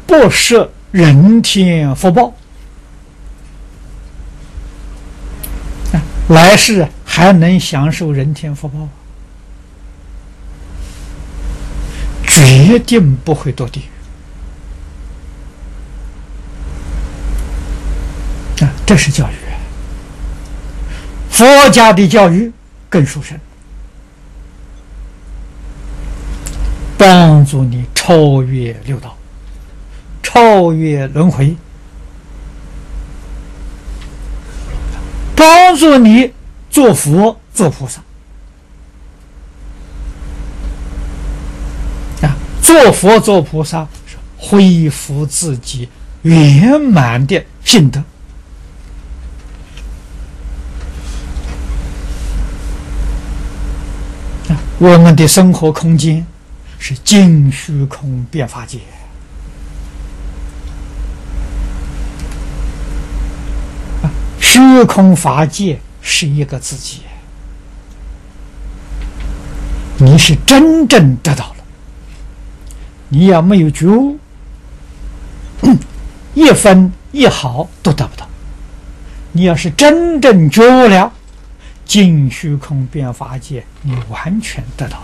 不设人天福报，来世还能享受人天福报，决定不会堕地狱。这是教育。佛家的教育更殊胜，帮助你超越六道，超越轮回，帮助你做佛做菩萨。做佛做菩萨是恢复自己圆满的性德。我们的生活空间是尽虚空遍法界，虚空法界是一个自己，你是真正得到了。你要没有觉悟，一分一毫都得不到。你要是真正觉悟了，尽虚空遍法界，你完全得到了。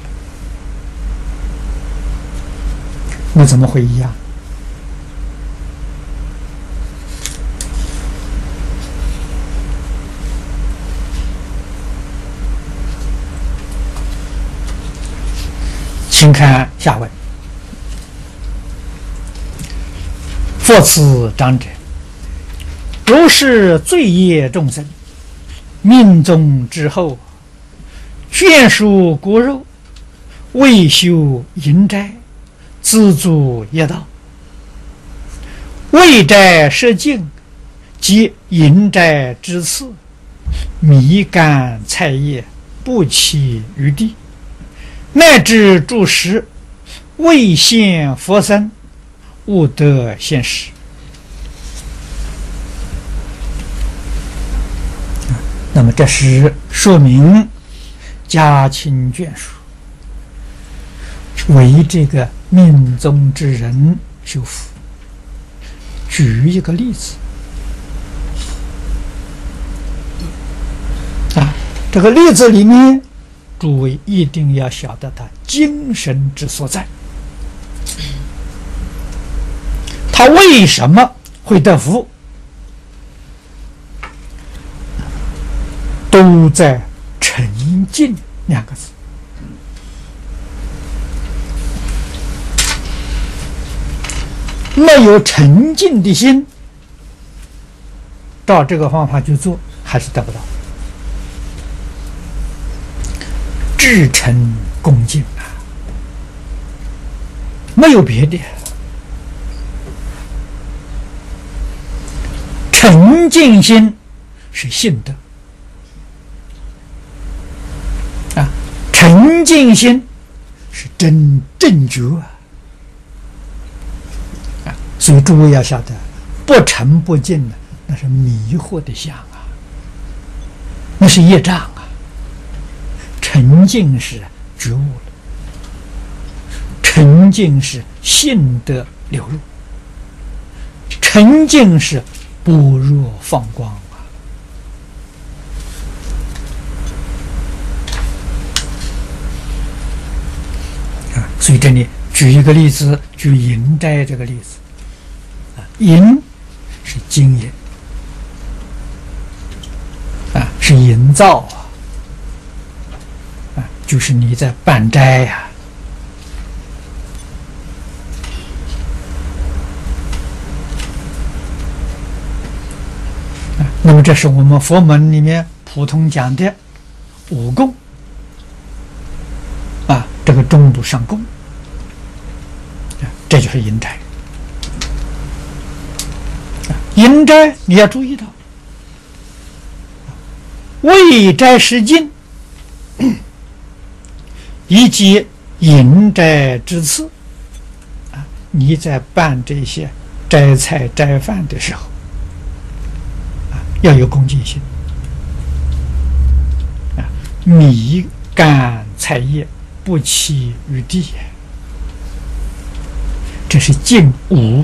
那怎么会一样？请看下文。佛此长者，如是罪业众生，命中之后，眷属骨肉，未修淫斋，自助业道，未斋设净，即淫斋之次，米干菜叶，不弃于地，乃至诸食，未现佛身，勿得现实。那么这是说明家亲眷属为这个命中之人修福。举一个例子这个例子里面，诸位一定要晓得他精神之所在。他为什么会得福？都在沉静两个字。没有沉静的心，照这个方法去做，还是得不到。至诚恭敬没有别的。沉静心是信德沉静心是真正觉所以诸位要晓得，不沉不静那是迷惑的相那是业障沉静是觉悟了，沉静是信德流露，沉静是般若放光所以这里举一个例子，举淫斋这个例子淫是经营是营造就是你在办斋那么这是我们佛门里面普通讲的五供这个中部上供这就是淫斋。淫斋你要注意到，未斋施净以及淫斋之次你在办这些斋菜斋饭的时候要有恭敬心米干菜叶不弃于地，这是净无